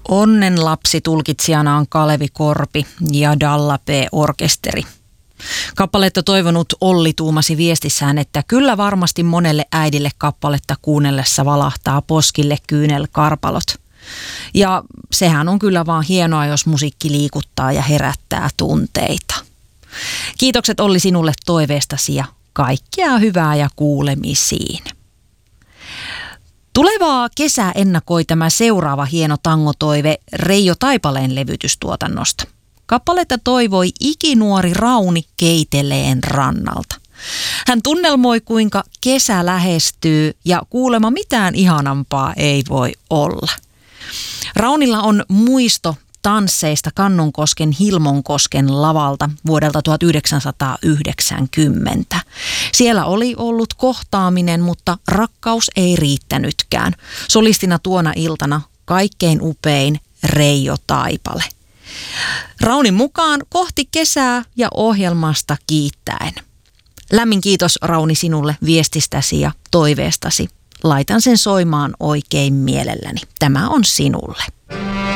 Onnen lapsi tulkitsijana on Kalevi Korpi ja Dalla P-orkesteri. Kappaletta toivonut Olli tuumasi viestissään, että kyllä varmasti monelle äidille kappaletta kuunnellessa valahtaa poskille kyynelkarpalot. Ja sehän on kyllä vaan hienoa, jos musiikki liikuttaa ja herättää tunteita. Kiitokset Olli sinulle toiveestasi ja kaikkea hyvää ja kuulemisiin. Tulevaa kesää ennakoi tämä seuraava hieno tangotoive Reijo Taipaleen levytystuotannosta. Kappaletta toivoi ikinuori Rauni Keiteleen rannalta. Hän tunnelmoi, kuinka kesä lähestyy ja kuulemma mitään ihanampaa ei voi olla. Raunilla on muisto tansseista Kannonkosken Hilmonkosken lavalta vuodelta 1990. Siellä oli ollut kohtaaminen, mutta rakkaus ei riittänytkään. Solistina tuona iltana kaikkein upein Reijo Taipale. Raunin mukaan kohti kesää ja ohjelmasta kiittäen. Lämmin kiitos Rauni sinulle viestistäsi ja toiveestasi. Laitan sen soimaan oikein mielelläni. Tämä on sinulle.